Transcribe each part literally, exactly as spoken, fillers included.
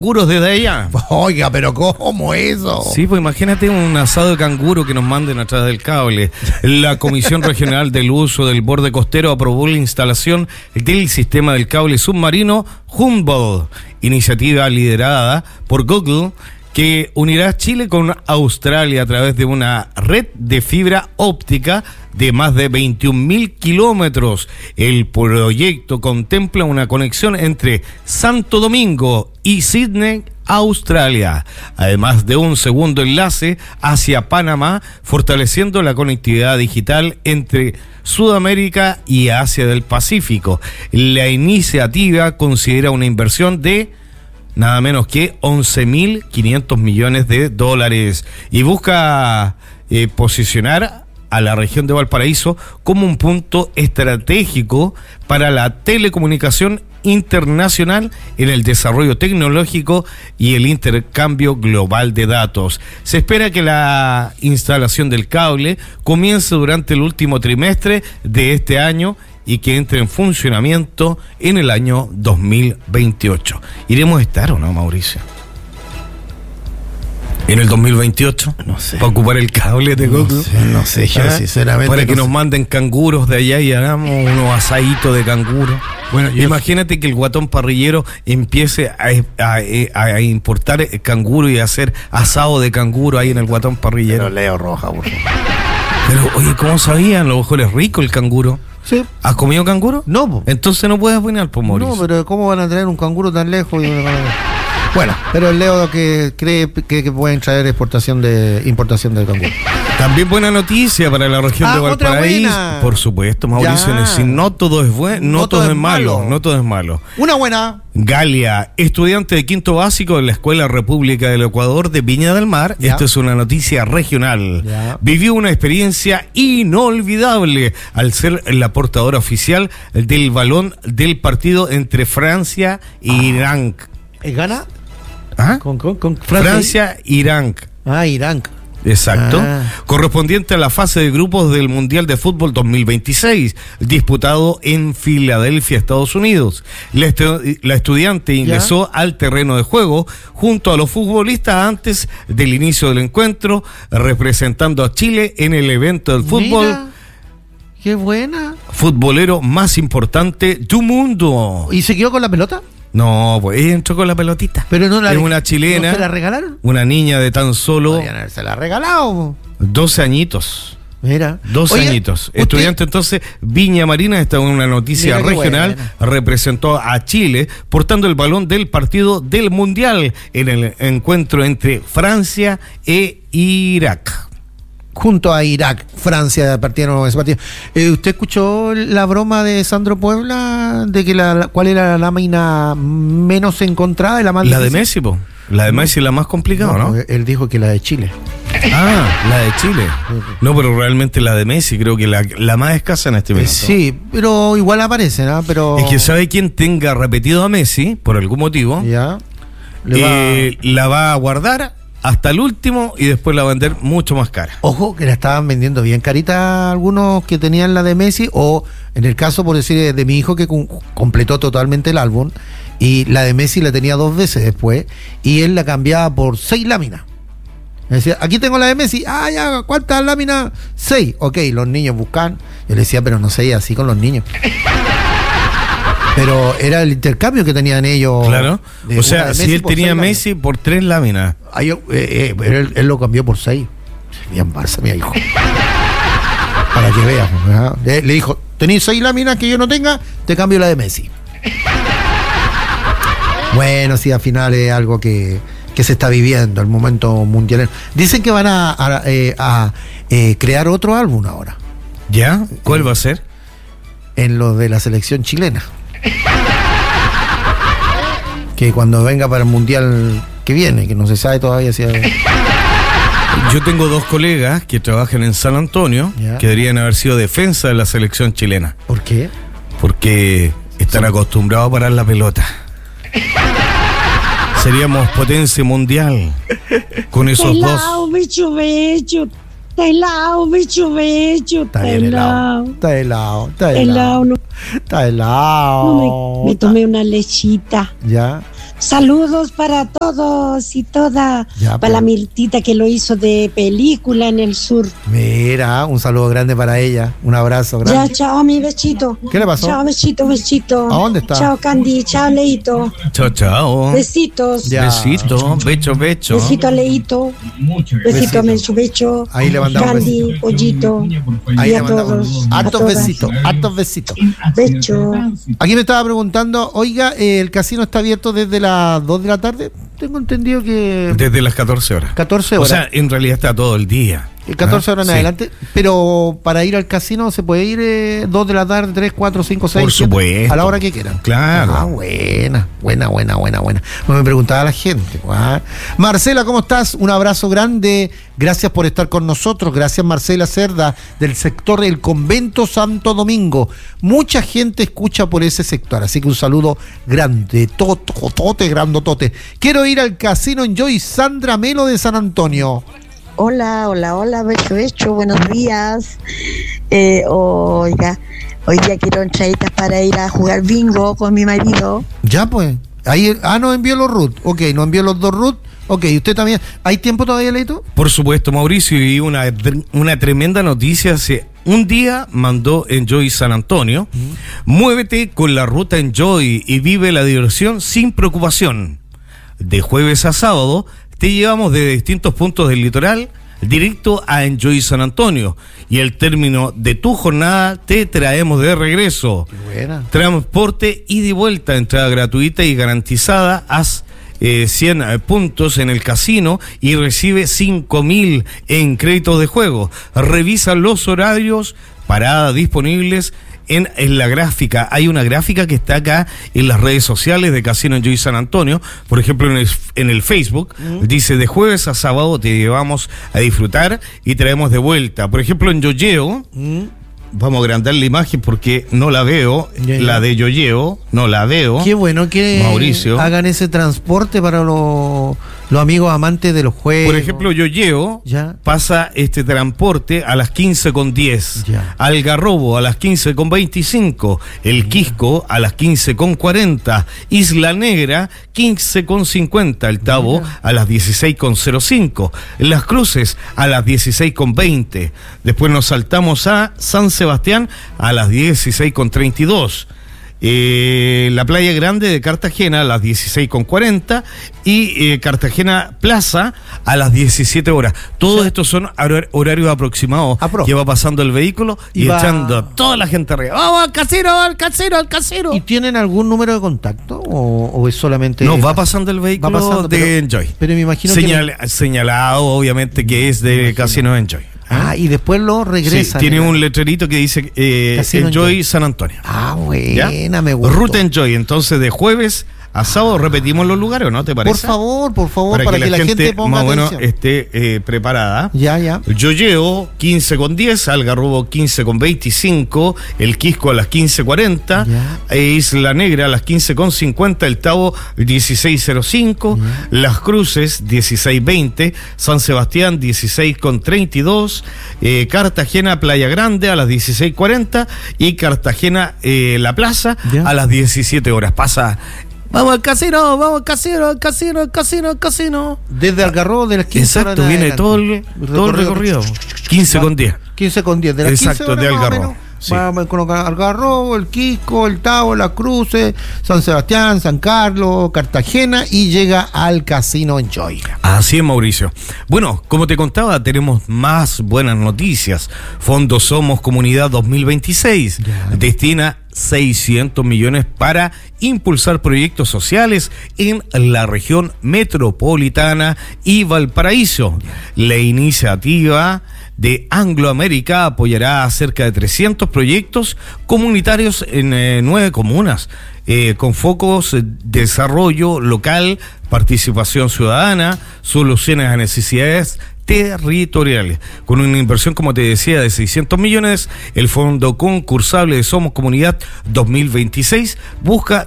canguros desde allá. Oiga, pero ¿cómo eso? Sí, pues imagínate un asado de canguro que nos manden a través del cable. La Comisión Regional del Uso del Borde Costero aprobó la instalación del sistema del cable submarino Humboldt, iniciativa liderada por Google, que unirá Chile con Australia a través de una red de fibra óptica de más de veintiún mil kilómetros. El proyecto contempla una conexión entre Santo Domingo y Sydney, Australia, además de un segundo enlace hacia Panamá, fortaleciendo la conectividad digital entre Sudamérica y Asia del Pacífico. La iniciativa considera una inversión de nada menos que once mil quinientos millones de dólares y busca eh, posicionar a la región de Valparaíso como un punto estratégico para la telecomunicación internacional en el desarrollo tecnológico y el intercambio global de datos. Se espera que la instalación del cable comience durante el último trimestre de este año y que entre en funcionamiento en el año dos mil veintiocho. ¿Iremos a estar o no, Mauricio? ¿En el dos mil veintiocho? No sé. ¿Para ocupar el cable de Google? No sé, no sé yo ¿Ah? sinceramente. Para que no nos sé. manden canguros de allá y hagamos unos asaditos de canguro. Bueno, yo- imagínate que el guatón parrillero empiece a, a, a, a importar canguro y a hacer asado de canguro ahí en el guatón parrillero. Pero Leo Roja, por favor. Pero, oye, ¿cómo sabían? A lo mejor es rico el canguro. Sí. ¿Has comido canguro? No, po. Entonces no puedes opinar, por Mauricio. No, pero ¿cómo van a traer un canguro tan lejos? Y- Bueno, pero el Leo que cree que, que pueden traer exportación de importación del canguro. También buena noticia para la región Ah, de otra Valparaíso. buena. Por supuesto, Mauricio. Ya. Si no todo es bueno, no, todo, es malo. malo. No todo es malo. Una buena. Galia, estudiante de quinto básico de la Escuela República del Ecuador de Viña del Mar, Ya. esto es una noticia regional, Ya. vivió una experiencia inolvidable al ser la portadora oficial del balón del partido entre Francia e Irán. ¿Es gana? ¿Ah? Con, con, con Francia, Irán. Ah, Irán. Exacto, Ah. correspondiente a la fase de grupos del Mundial de Fútbol dos mil veintiséis, disputado en Filadelfia, Estados Unidos. La, estu- la estudiante ingresó al terreno de juego junto a los futbolistas antes del inicio del encuentro, representando a Chile en el evento del fútbol Mira, qué buena. futbolero más importante del mundo. ¿Y se quedó con la pelota? No, pues ella entró con la pelotita. Pero no la Es una chilena, ¿No se la regalaron? una niña de tan solo Podrían haberse la regalado. doce añitos. Mira. Dos Oye, añitos. usted- Estudiante entonces, Viña Marina, esta es una noticia Mira qué regional, buena. representó a Chile portando el balón del partido del Mundial en el encuentro entre Francia e Irak. Junto a Irak, Francia partieron ese partido. Eh, ¿Usted escuchó la broma de Sandro Puebla de que la, la- cuál era la lámina menos encontrada y la más La de difícil? Messi, po. La de Messi es la más complicada, ¿no? porque Él dijo que la de Chile. Ah, la de Chile. No, pero realmente la de Messi creo que la, la más escasa en este Eh, momento. sí, pero igual aparece, ¿no? Pero Es que sabe quién tenga repetido a Messi, por algún motivo, ya le va- eh, la va a guardar hasta el último y después la va a vender mucho más cara. Ojo que la estaban vendiendo bien carita algunos que tenían la de Messi, o en el caso, por decir, de mi hijo que cum- completó totalmente el álbum, y la de Messi la tenía dos veces después, y él la cambiaba por seis láminas. Me decía, aquí tengo la de Messi, ah, ya, ¿cuántas láminas? Seis. Ok, los niños buscan. Yo le decía, pero no sé, así con los niños. Pero era el intercambio que tenían ellos. Claro. de O una sea, de si él por tenía seis láminas. Messi por tres láminas. Ah, yo, eh, eh, pero él, él lo cambió por seis. Bien Barça, mi hijo. Para que veas. ¿verdad? Le, le dijo, tenéis seis láminas que yo no tenga, te cambio la de Messi. Bueno, sí, al final es algo que, que se está viviendo, el momento mundial. Dicen que van a, a, eh, a, eh, crear otro álbum ahora, ¿Ya? ¿Cuál va a ser? en lo de la selección chilena. Que cuando venga para el mundial que viene, que no se sabe todavía si... Yo tengo dos colegas que trabajan en San Antonio, Ya. que deberían haber sido defensa de la selección chilena, ¿Por qué? porque están acostumbrados a parar la pelota. Seríamos potencia mundial con esos Está dos. helado, bicho bello. Está helado, bicho bello. Está bien helado. Está helado. Está helado. Helado, no, Está helado. no me, me tomé una lechita. Ya. Saludos para todos y todas. Ya, para pues. la Mirtita que lo hizo de película en el sur. Mira, un saludo grande para ella. Un abrazo Ya, grande. chao, mi besito. ¿Qué le pasó? Chao, besito, besito. ¿A dónde está? Chao, Candy. Chao, Leito. Chao, chao. Besitos. Ya. Besito, becho, becho. Besito a Leito. Besito a Menchu Becho. Ahí le mandamos Candy, besitos. Pollito. Ahí y le a mandamos todos. a hartos todas. besitos, hartos besitos. Becho. Aquí me estaba preguntando, oiga, eh, ¿el casino está abierto desde las dos de la tarde? Tengo entendido que Desde las catorce horas. catorce O horas. sea, en realidad está todo el día. catorce ¿Ah? horas en Sí. adelante, pero para ir al casino se puede ir eh, dos de la tarde, tres, cuatro, cinco, seis, Por supuesto. a la hora que quieran. Claro. Ah, buena, buena, buena, buena, buena. No me preguntaba la gente. ¿Ah? Marcela, ¿cómo estás? Un abrazo grande. Gracias por estar con nosotros. Gracias, Marcela Cerda, del sector del Convento Santo Domingo. Mucha gente escucha por ese sector, así que un saludo grande, tote, grandotote. Quiero ir al casino Enjoy, Sandra Melo de San Antonio. Hola, hola, hola, Becho, Becho, buenos días. Eh, oiga, hoy día quiero entraditas para ir a jugar bingo con mi marido. Ya pues, ahí, ah, nos envió los root, ok, nos envió los dos root, ok, usted también, ¿hay tiempo todavía, Leito? Por supuesto, Mauricio, y una, una tremenda noticia. Hace un día mandó Enjoy San Antonio. Mm. Muévete con la ruta Enjoy y vive la diversión sin preocupación. De jueves a sábado te llevamos de distintos puntos del litoral directo a Enjoy San Antonio, y al término de tu jornada te traemos de regreso. Qué buena. Transporte ida y vuelta, entrada gratuita y garantizada. Haz eh, cien puntos en el casino y recibe cinco mil en créditos de juego. Revisa los horarios, paradas disponibles En, en la gráfica. Hay una gráfica que está acá en las redes sociales de Casino Enjoy San Antonio. Por ejemplo, en el, en el Facebook, mm. dice: de jueves a sábado te llevamos a disfrutar y traemos de vuelta. Por ejemplo, en Yoyeo, mm. vamos a agrandar la imagen porque no la veo. Ya, ya. La de Yoyeo, no la veo. Qué bueno que Mauricio hagan ese transporte para los, los amigos amantes de los juegos. Por ejemplo, Yoyeo ya. pasa este transporte a las quince con diez, ya. Algarrobo a las quince con veinticinco, El Quisco a las quince con cuarenta, Isla Negra quince con cincuenta, El Tabo ya. a las dieciséis con cero cinco, Las Cruces a las dieciséis con veinte. Después nos saltamos a San Sebastián a las dieciséis con treinta y dos. Eh, la Playa Grande de Cartagena a las dieciséis con cuarenta y eh, Cartagena Plaza a las diecisiete horas. Todos sí. estos son hor- horarios aproximados Apro. que va pasando el vehículo y, y va... echando a toda la gente arriba. ¡Vamos al casino, al casino, al casino! ¿Y tienen algún número de contacto o, o es solamente...? No, va pasando el vehículo pasando, de pero, Enjoy. Pero me imagino Señal, que... Señalado, obviamente, que es de Casino Enjoy. Ah, y después lo regresa. Sí, tiene un letrerito que dice eh, Enjoy, Enjoy San Antonio. Ah, buena, ¿ya? Me gusta. Ruta Enjoy, entonces de jueves a sábado repetimos los lugares, ¿o no te parece? Por favor, por favor, para, para que, que la, la gente, gente ponga más o menos atención. esté eh, preparada. Ya, ya. Yoyeo quince con diez, Algarrobo quince con veinticinco, El Quisco a las quince cuarenta, e Isla Negra a las quince con cincuenta, El Tabo dieciséis cero cinco, ya. Las Cruces dieciséis veinte, San Sebastián dieciséis con treinta y dos, eh, Cartagena Playa Grande a las dieciséis cuarenta y Cartagena eh, La Plaza ya. a las diecisiete horas. Pasa... Vamos al casino, vamos al casino, al casino, al casino, al casino. Desde Algarrobo de las quince horas. Exacto, viene todo el, todo el recorrido. quince con diez. quince con diez, de las Exacto, quince horas de Algarrobo. Sí. Vamos con Algarrobo, El Quisco, El Tabo, Las Cruces, San Sebastián, San Carlos, Cartagena y llega al Casino Enjoy. Así es, Mauricio. Bueno, como te contaba, tenemos más buenas noticias. Fondo Somos Comunidad dos mil veintiséis ya. destina seiscientos millones para impulsar proyectos sociales en la región metropolitana y Valparaíso. La iniciativa de Angloamérica apoyará a cerca de trescientos proyectos comunitarios en eh, nueve comunas, eh, con focos de desarrollo local, participación ciudadana, soluciones a necesidades territoriales. Con una inversión, como te decía, de seiscientos millones, el fondo concursable de Somos Comunidad dos mil veintiséis busca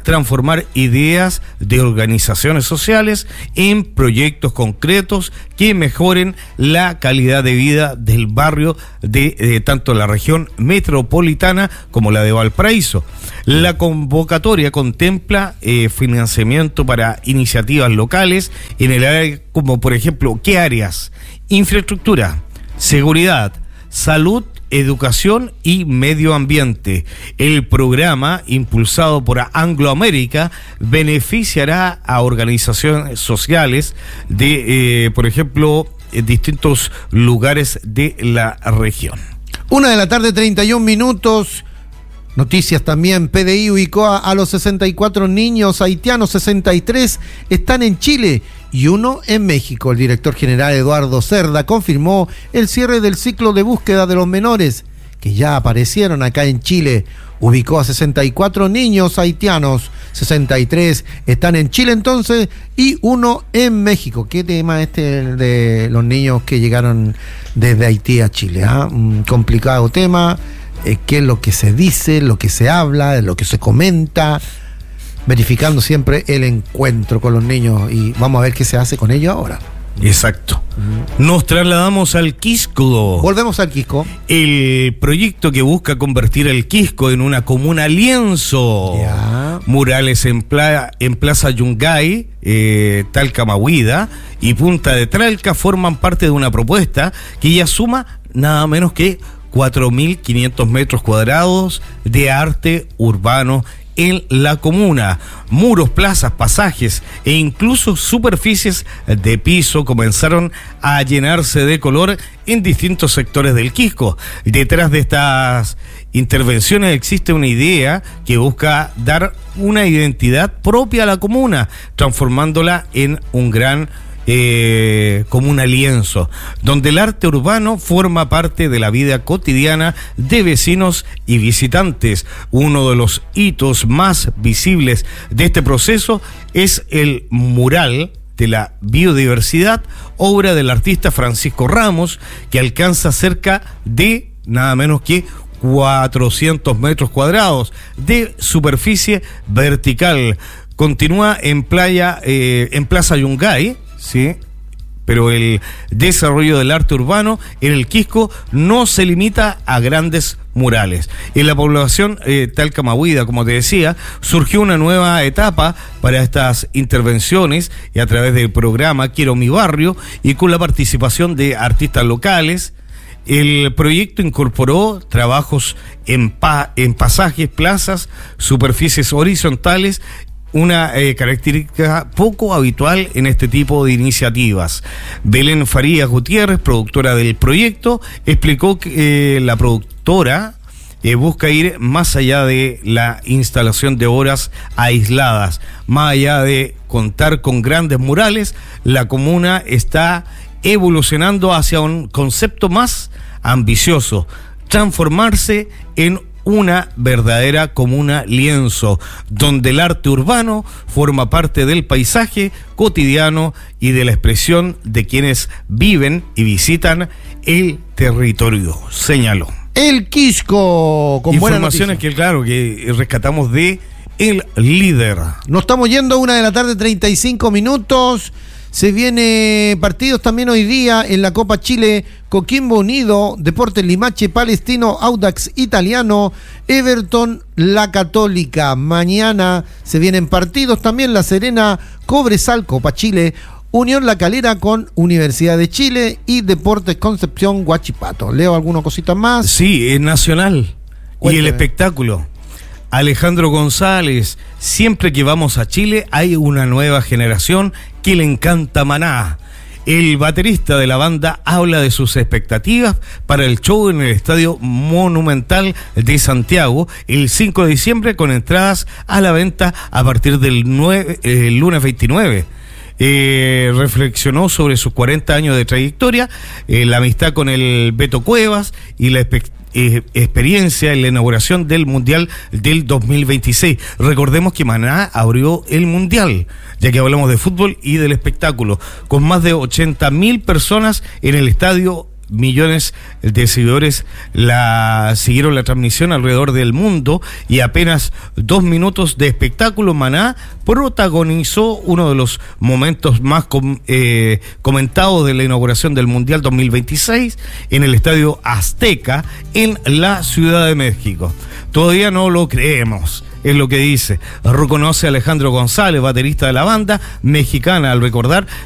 transformar ideas de organizaciones sociales en proyectos concretos que mejoren la calidad de vida del barrio de, de tanto la región metropolitana como la de Valparaíso. La convocatoria contempla eh, financiamiento para iniciativas locales en el área como por ejemplo, ¿qué áreas? Infraestructura, seguridad, salud, educación y medio ambiente. El programa, impulsado por Anglo America, beneficiará a organizaciones sociales de, eh, por ejemplo, en distintos lugares de la región. Una de la tarde, treinta y un minutos. Noticias también. P D I ubicó a, a los sesenta y cuatro niños haitianos, sesenta y tres están en Chile y uno en México. El director general Eduardo Cerda confirmó el cierre del ciclo de búsqueda de los menores que ya aparecieron acá en Chile. Ubicó a sesenta y cuatro niños haitianos, sesenta y tres están en Chile entonces y uno en México. ¿Qué tema este el de los niños que llegaron desde Haití a Chile? ¿Ah? Un complicado tema. Eh, qué es lo que se dice, lo que se habla, lo que se comenta, verificando siempre el encuentro con los niños y vamos a ver qué se hace con ellos ahora. Exacto. Uh-huh. Nos trasladamos al Quisco. Volvemos al Quisco. El proyecto que busca convertir el Quisco en una comuna lienzo. Ya. Murales en, pla- en Plaza Yungay, eh, Talcahuida y Punta de Tralca forman parte de una propuesta que ya suma nada menos que cuatro mil quinientos metros cuadrados de arte urbano en la comuna. Muros, plazas, pasajes e incluso superficies de piso comenzaron a llenarse de color en distintos sectores del Quisco. Detrás de estas intervenciones existe una idea que busca dar una identidad propia a la comuna, transformándola en un gran Eh, comuna lienzo, donde el arte urbano forma parte de la vida cotidiana de vecinos y visitantes. Uno de los hitos más visibles de este proceso es el mural de la biodiversidad, obra del artista Francisco Ramos, que alcanza cerca de nada menos que cuatrocientos metros cuadrados de superficie vertical. Continúa en playa, eh, en Plaza Yungay, sí, pero el desarrollo del arte urbano en el Quisco no se limita a grandes murales. En la población eh, Talcahuida, como te decía, surgió una nueva etapa para estas intervenciones y a través del programa Quiero mi barrio y con la participación de artistas locales. El proyecto incorporó trabajos en, pa- en pasajes, plazas, superficies horizontales, una eh, característica poco habitual en este tipo de iniciativas. Belén Farías Gutiérrez, productora del proyecto, explicó que eh, la productora eh, busca ir más allá de la instalación de obras aisladas, más allá de contar con grandes murales. La comuna está evolucionando hacia un concepto más ambicioso, transformarse en una verdadera comuna lienzo, donde el arte urbano forma parte del paisaje cotidiano y de la expresión de quienes viven y visitan el territorio, señaló. El Quisco, con informaciones que claro, que rescatamos de El Líder. Nos estamos yendo a una de la tarde, treinta y cinco minutos. Se viene partidos también hoy día en la Copa Chile. Coquimbo Unido, Deportes Limache, Palestino, Audax Italiano, Everton, La Católica. Mañana se vienen partidos también. La Serena, Cobresal, Copa Chile, Unión La Calera con Universidad de Chile y Deportes Concepción, Huachipato. ¿Leo alguna cosita más? Sí, es Nacional. Cuéntame. Y el espectáculo. Alejandro González, siempre que vamos a Chile hay una nueva generación que le encanta Maná. El baterista de la banda habla de sus expectativas para el show en el Estadio Monumental de Santiago el cinco de diciembre, con entradas a la venta a partir del nueve, eh, lunes veintinueve. Eh, reflexionó sobre sus cuarenta años de trayectoria, eh, la amistad con el Beto Cuevas y la expectativa Eh, experiencia en la inauguración del Mundial del dos mil veintiséis. Recordemos que Maná abrió el Mundial, ya que hablamos de fútbol y del espectáculo, con más de ochenta mil personas en el estadio millones de seguidores la siguieron la transmisión alrededor del mundo y apenas dos minutos de espectáculo, Maná protagonizó uno de los momentos más com, eh, comentados de la inauguración del Mundial dos mil veintiséis en el Estadio Azteca en la Ciudad de México. Todavía no lo creemos, es lo que dice. Reconoce a Alejandro González, baterista de la banda mexicana, al recordar